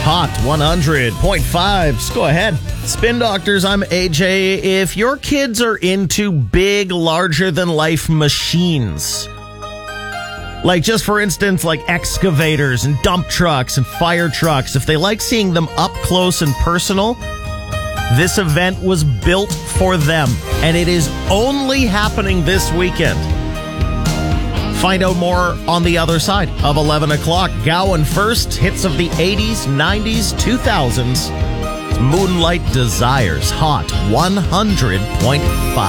Hot 100.5. Just go ahead. Spin Doctors, I'm AJ. If your kids are into big, larger-than-life machines, like just for instance, like excavators and dump trucks and fire trucks, if they like seeing them up close and personal, this event was built for them, and it is only happening this weekend. Find out more on the other side of 11 o'clock. Gowan first, hits of the 80s, 90s, 2000s. Moonlight Desires, Hot 100.5.